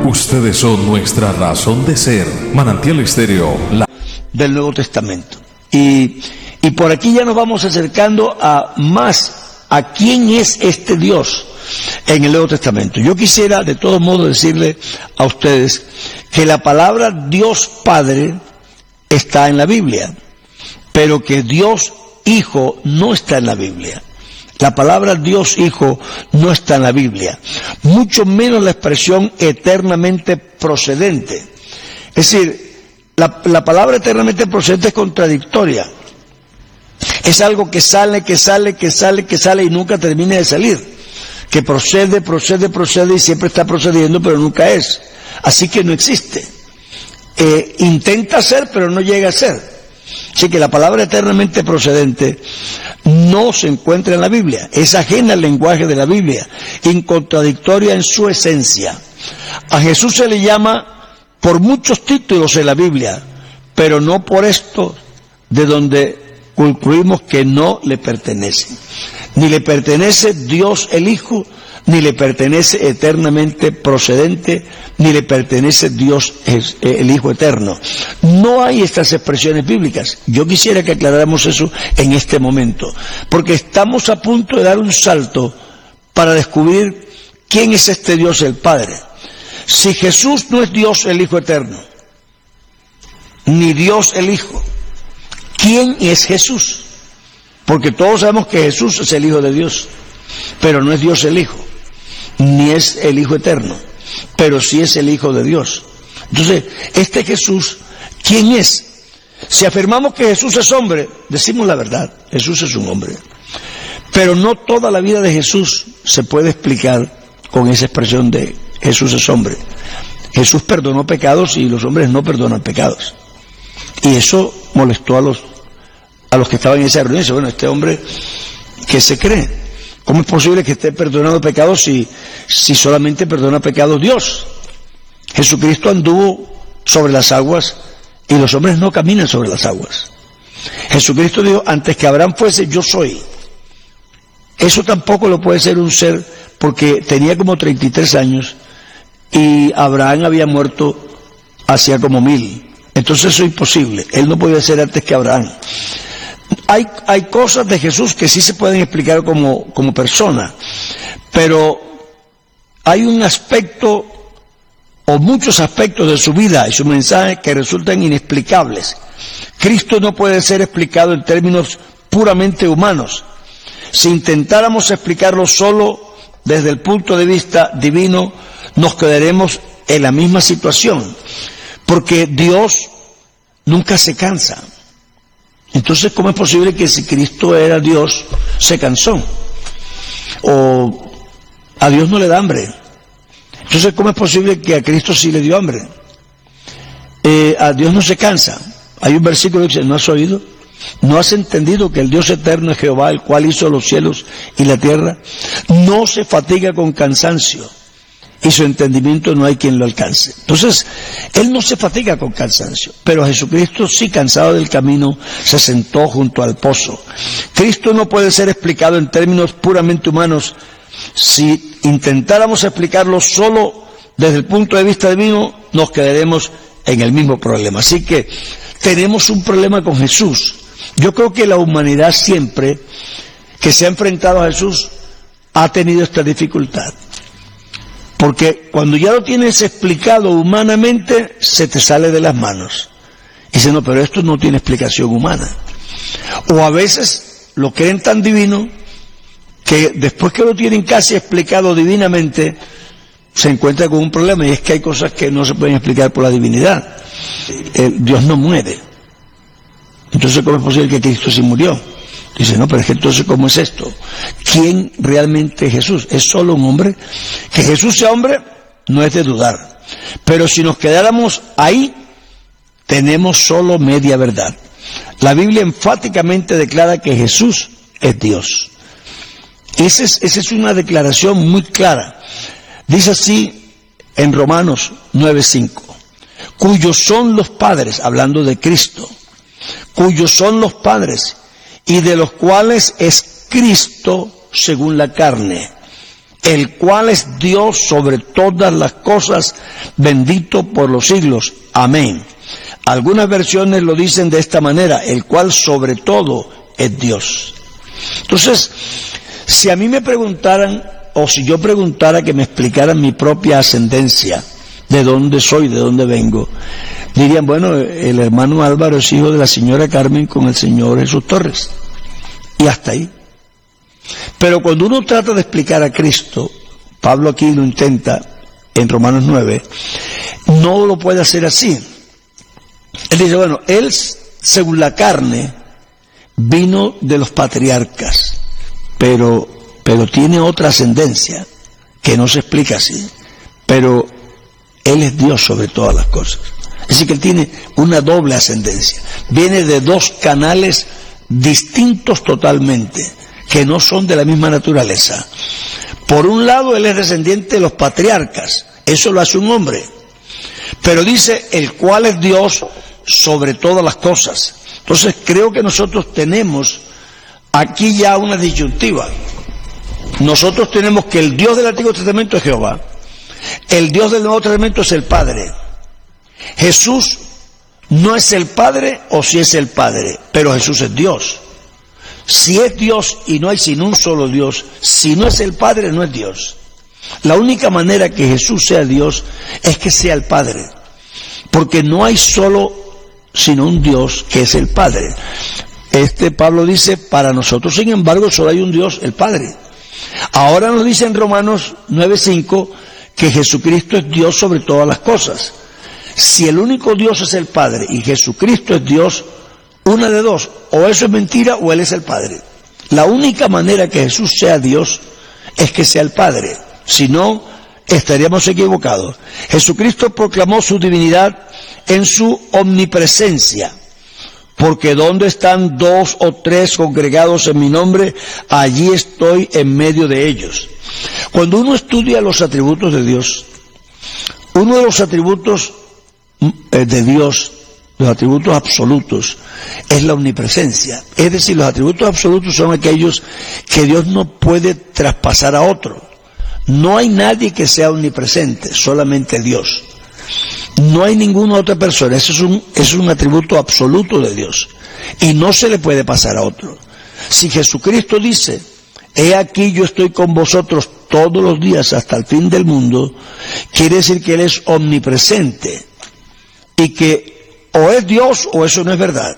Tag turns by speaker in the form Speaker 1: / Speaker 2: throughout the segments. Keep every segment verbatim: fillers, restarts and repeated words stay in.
Speaker 1: Ustedes son nuestra razón de ser. Manantial Estéreo, la...
Speaker 2: del Nuevo Testamento. Y, y por aquí ya nos vamos acercando a más a quién es este Dios en el Nuevo Testamento. Yo quisiera de todos modos decirle a ustedes que la palabra Dios Padre está en la Biblia, pero que Dios Hijo no está en la Biblia. La palabra Dios Hijo no está en la Biblia, mucho menos la expresión eternamente procedente. Es decir, la, la palabra eternamente procedente es contradictoria. Es algo que sale, que sale, que sale, que sale y nunca termina de salir. Que procede, procede, procede y siempre está procediendo, pero nunca es. Así que no existe. Eh, intenta ser, pero no llega a ser. Así que la palabra eternamente procedente no se encuentra en la Biblia, es ajena al lenguaje de la Biblia, incontradictoria en su esencia. A Jesús se le llama por muchos títulos en la Biblia, pero no por esto de donde concluimos que no le pertenece. Ni le pertenece Dios el Hijo, ni le pertenece eternamente procedente, ni le pertenece Dios el Hijo eterno. No hay estas expresiones bíblicas. Yo quisiera que aclaráramos eso en este momento, porque estamos a punto de dar un salto para descubrir quién es este Dios el Padre. Si Jesús no es Dios el Hijo eterno, ni Dios el Hijo, ¿quién es Jesús? Porque todos sabemos que Jesús es el Hijo de Dios, pero no es Dios el Hijo, ni es el Hijo eterno, pero sí es el Hijo de Dios. Entonces, este Jesús, ¿quién es? Si afirmamos que Jesús es hombre, decimos la verdad, Jesús es un hombre. Pero no toda la vida de Jesús se puede explicar con esa expresión de Jesús es hombre. Jesús perdonó pecados y los hombres no perdonan pecados. Y eso molestó a los, a los que estaban en esa reunión. Dice, bueno, este hombre, ¿qué se cree? ¿Cómo es posible que esté perdonando pecados si, si solamente perdona pecados Dios? Jesucristo anduvo sobre las aguas y los hombres no caminan sobre las aguas. Jesucristo dijo, antes que Abraham fuese, yo soy. Eso tampoco lo puede ser un ser, porque tenía como treinta y tres años y Abraham había muerto hacía como mil. Entonces eso es imposible. Él no podía ser antes que Abraham. Hay, hay cosas de Jesús que sí se pueden explicar como, como persona, pero hay un aspecto o muchos aspectos de su vida y su mensaje que resultan inexplicables. Cristo no puede ser explicado en términos puramente humanos. Si intentáramos explicarlo solo desde el punto de vista divino, nos quedaremos en la misma situación, porque Dios nunca se cansa. Entonces, ¿cómo es posible que si Cristo era Dios, se cansó? O a Dios no le da hambre. Entonces, ¿cómo es posible que a Cristo sí le dio hambre? Eh, a Dios no se cansa. Hay un versículo que dice, ¿no has oído? ¿No has entendido que el Dios eterno es Jehová, el cual hizo los cielos y la tierra? No se fatiga con cansancio, y su entendimiento no hay quien lo alcance. Entonces, Él no se fatiga con cansancio, pero Jesucristo sí, cansado del camino, se sentó junto al pozo. Cristo no puede ser explicado en términos puramente humanos. Si intentáramos explicarlo solo desde el punto de vista divino, nos quedaremos en el mismo problema. Así que tenemos un problema con Jesús. Yo creo que la humanidad siempre que se ha enfrentado a Jesús ha tenido esta dificultad. Porque cuando ya lo tienes explicado humanamente, se te sale de las manos. Y dice, no, pero esto no tiene explicación humana. O a veces lo creen tan divino que después que lo tienen casi explicado divinamente, se encuentra con un problema, y es que hay cosas que no se pueden explicar por la divinidad. El Dios no muere. Entonces, ¿cómo es posible que Cristo sí murió? Dice, no, pero es que entonces, ¿cómo es esto? ¿Quién realmente es Jesús? ¿Es solo un hombre? Que Jesús sea hombre no es de dudar. Pero si nos quedáramos ahí, tenemos solo media verdad. La Biblia enfáticamente declara que Jesús es Dios. Esa es, esa es una declaración muy clara. Dice así en Romanos nueve cinco, cuyos son los padres, hablando de Cristo, cuyos son los padres, y de los cuales es Cristo según la carne, el cual es Dios sobre todas las cosas, bendito por los siglos. Amén. Algunas versiones lo dicen de esta manera, el cual sobre todo es Dios. Entonces, si a mí me preguntaran, o si yo preguntara que me explicaran mi propia ascendencia, de dónde soy, de dónde vengo, dirían, bueno, el hermano Álvaro es hijo de la señora Carmen con el señor Jesús Torres. Y hasta ahí. Pero cuando uno trata de explicar a Cristo, Pablo aquí lo intenta en Romanos nueve, no lo puede hacer así. Él dice, bueno, él según la carne vino de los patriarcas, pero, pero tiene otra ascendencia que no se explica así, pero él es Dios sobre todas las cosas. Es decir, que él tiene una doble ascendencia, viene de dos canales distintos totalmente, que no son de la misma naturaleza. Por un lado, él es descendiente de los patriarcas, eso lo hace un hombre, pero dice, el cual es Dios sobre todas las cosas. Entonces creo que nosotros tenemos aquí ya una disyuntiva. Nosotros tenemos que el Dios del Antiguo Testamento es Jehová, el Dios del Nuevo Testamento es el Padre. Jesús no es el Padre, o si es el Padre, pero Jesús es Dios. Si es Dios y no hay sino un solo Dios, si no es el Padre, no es Dios. La única manera que Jesús sea Dios es que sea el Padre, porque no hay solo sino un Dios que es el Padre. Este Pablo dice, para nosotros sin embargo solo hay un Dios, el Padre. Ahora nos dice en Romanos nueve cinco que Jesucristo es Dios sobre todas las cosas. Si el único Dios es el Padre y Jesucristo es Dios, una de dos, o eso es mentira o Él es el Padre. La única manera que Jesús sea Dios es que sea el Padre, si no, estaríamos equivocados. Jesucristo proclamó su divinidad en su omnipresencia, porque donde están dos o tres congregados en mi nombre, allí estoy en medio de ellos. Cuando uno estudia los atributos de Dios, uno de los atributos de Dios, los atributos absolutos, es la omnipresencia. Es decir, los atributos absolutos son aquellos que Dios no puede traspasar a otro. No hay nadie que sea omnipresente, solamente Dios. No hay ninguna otra persona, eso es un, es un atributo absoluto de Dios y no se le puede pasar a otro. Si Jesucristo dice, he aquí yo estoy con vosotros todos los días hasta el fin del mundo, quiere decir que Él es omnipresente y que o es Dios o eso no es verdad,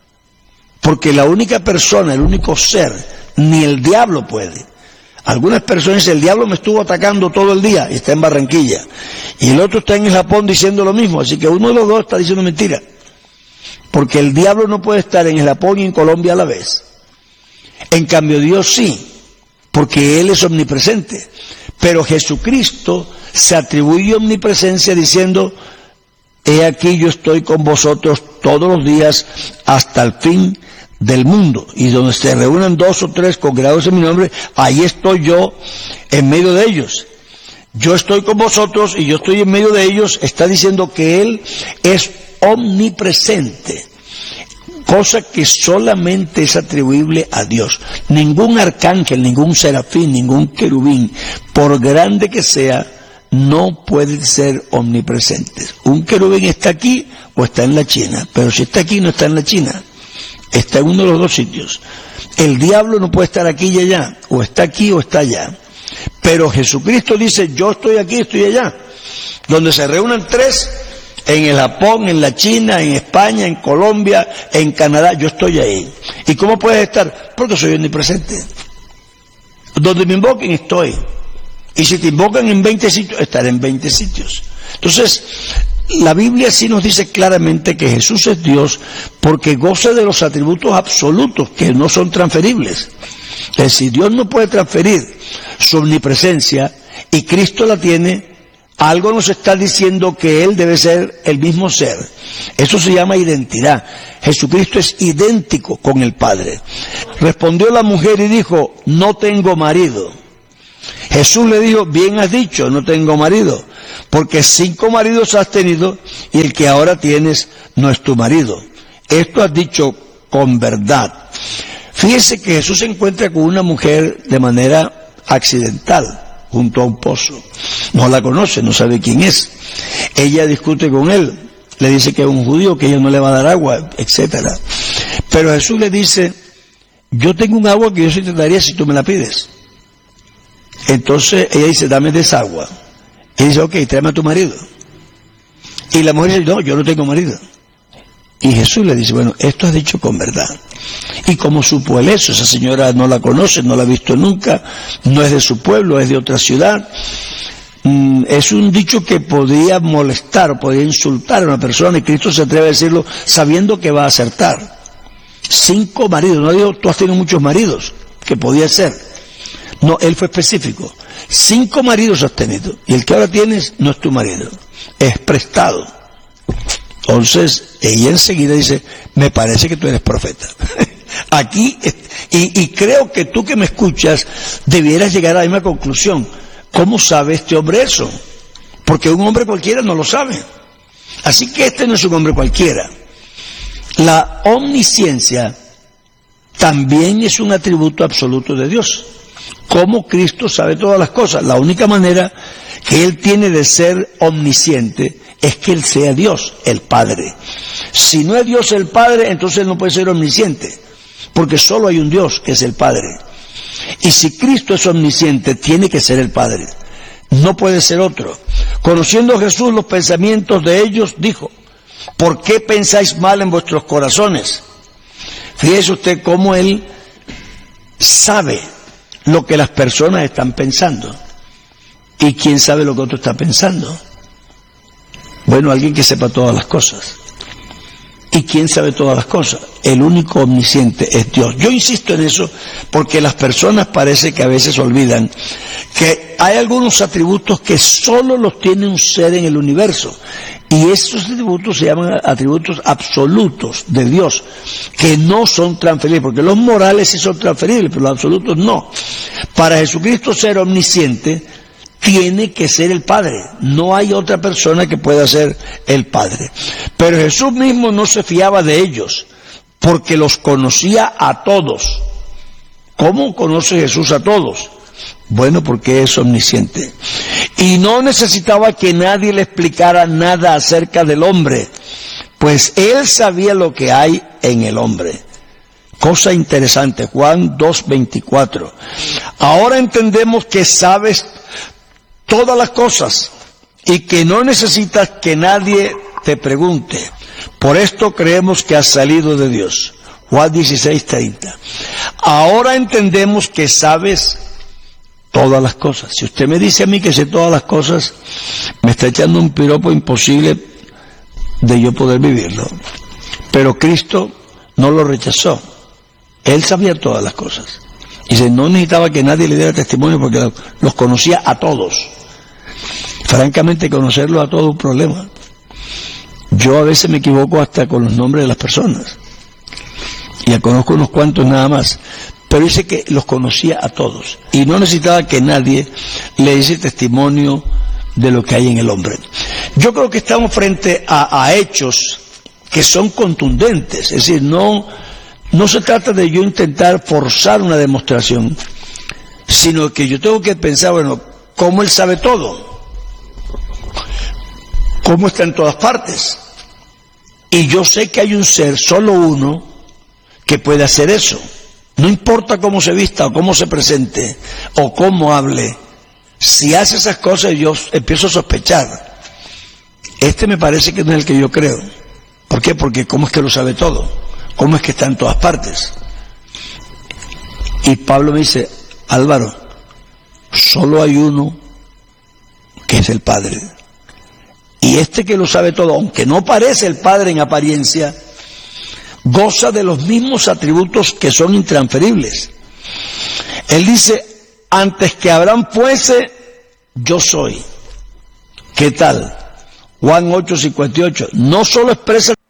Speaker 2: porque la única persona, el único ser, ni el diablo puede. Algunas personas dicen, el diablo me estuvo atacando todo el día y está en Barranquilla, y el otro está en el Japón diciendo lo mismo, así que uno de los dos está diciendo mentira, porque el diablo no puede estar en el Japón y en Colombia a la vez. En cambio Dios sí, porque Él es omnipresente, pero Jesucristo se atribuye omnipresencia diciendo, he aquí yo estoy con vosotros todos los días hasta el fin del mundo, y donde se reúnen dos o tres congregados en mi nombre, ahí estoy yo en medio de ellos. Yo estoy con vosotros y yo estoy en medio de ellos, está diciendo que Él es omnipresente, cosa que solamente es atribuible a Dios. Ningún arcángel, ningún serafín, ningún querubín, por grande que sea, no puede ser omnipresente. Un querubín está aquí o está en la China, pero si está aquí no está en la China, está en uno de los dos sitios. El diablo no puede estar aquí y allá, o está aquí o está allá. Pero Jesucristo dice, yo estoy aquí, estoy allá. Donde se reúnan tres, en el Japón, en la China, en España, en Colombia, en Canadá, yo estoy ahí. ¿Y cómo puedes estar? Porque soy omnipresente. Donde me invoquen, estoy. Y si te invocan en veinte sitios, estaré en veinte sitios. Entonces, la Biblia sí nos dice claramente que Jesús es Dios porque goza de los atributos absolutos que no son transferibles. Es decir, Dios no puede transferir su omnipresencia y Cristo la tiene, algo nos está diciendo que Él debe ser el mismo ser. Eso se llama identidad. Jesucristo es idéntico con el Padre. Respondió la mujer y dijo, no tengo marido. Jesús le dijo, bien has dicho, no tengo marido, porque cinco maridos has tenido y el que ahora tienes no es tu marido. Esto has dicho con verdad. Fíjese que Jesús se encuentra con una mujer de manera accidental. junto a un pozo. No la conoce, no sabe quién es. Ella discute con él, le dice que es un judío, que ella no le va a dar agua, etcétera. Pero Jesús le dice, yo tengo un agua que yo sí te daría si tú me la pides. Entonces ella dice, dame de esa agua. Y dice, ok, tráeme a tu marido. Y la mujer dice, no, yo no tengo marido. Y Jesús le dice, bueno, esto has dicho con verdad. ¿Y cómo supo él eso? Esa señora no la conoce, no la ha visto nunca, no es de su pueblo, es de otra ciudad. Mm, es un dicho que podría molestar, podría insultar a una persona, y Cristo se atreve a decirlo sabiendo que va a acertar. Cinco maridos, no digo, tú has tenido muchos maridos, que podía ser. No, él fue específico. Cinco maridos has tenido, y el que ahora tienes no es tu marido, es prestado. Entonces, ella enseguida dice, me parece que tú eres profeta. Aquí, y, y creo que tú que me escuchas, debieras llegar a la misma conclusión. ¿Cómo sabe este hombre eso? Porque un hombre cualquiera no lo sabe. Así que este no es un hombre cualquiera. La omnisciencia también es un atributo absoluto de Dios. ¿Cómo Cristo sabe todas las cosas? La única manera que Él tiene de ser omnisciente es que Él sea Dios, el Padre. Si no es Dios el Padre, entonces Él no puede ser omnisciente, porque solo hay un Dios, que es el Padre. Y si Cristo es omnisciente, tiene que ser el Padre, no puede ser otro. Conociendo Jesús los pensamientos de ellos, dijo, ¿por qué pensáis mal en vuestros corazones? Fíjese usted cómo Él sabe lo que las personas están pensando. ¿Y quién sabe lo que otro está pensando? Bueno, alguien que sepa todas las cosas. ¿Y quién sabe todas las cosas? El único omnisciente es Dios. Yo insisto en eso porque las personas parece que a veces olvidan que hay algunos atributos que solo los tiene un ser en el universo. Y esos atributos se llaman atributos absolutos de Dios, que no son transferibles, porque los morales sí son transferibles, pero los absolutos no. Para Jesucristo ser omnisciente, tiene que ser el Padre. No hay otra persona que pueda ser el Padre. Pero Jesús mismo no se fiaba de ellos, porque los conocía a todos. ¿Cómo conoce Jesús a todos? Bueno, porque es omnisciente. Y no necesitaba que nadie le explicara nada acerca del hombre, pues Él sabía lo que hay en el hombre. Cosa interesante, Juan dos veinticuatro. Ahora entendemos que sabes todas las cosas y que no necesitas que nadie te pregunte. Por esto creemos que has salido de Dios. Juan dieciséis treinta. Ahora entendemos que sabes todas las cosas. Si usted me dice a mí que sé todas las cosas, me está echando un piropo imposible de yo poder vivirlo. Pero Cristo no lo rechazó. Él sabía todas las cosas. Y dice, no necesitaba que nadie le diera testimonio porque los conocía a todos. Francamente, conocerlos a todos es un problema. Yo a veces me equivoco hasta con los nombres de las personas. Y ya conozco unos cuantos nada más. Pero dice que los conocía a todos. Y no necesitaba que nadie le diese testimonio de lo que hay en el hombre. Yo creo que estamos frente a, a hechos que son contundentes. Es decir, no, no se trata de yo intentar forzar una demostración, sino que yo tengo que pensar, bueno, ¿cómo Él sabe todo? ¿Cómo está en todas partes? Y yo sé que hay un ser, solo uno, que puede hacer eso. No importa cómo se vista o cómo se presente o cómo hable, si hace esas cosas yo empiezo a sospechar. Este me parece que no es el que yo creo. ¿Por qué? Porque ¿cómo es que lo sabe todo? ¿Cómo es que está en todas partes? Y Pablo me dice, Álvaro, solo hay uno que es el Padre. Y este que lo sabe todo, aunque no parece el Padre en apariencia, goza de los mismos atributos que son intransferibles. Él dice, antes que Abraham fuese, yo soy. ¿Qué tal? Juan ocho cincuenta y ocho. No solo expresa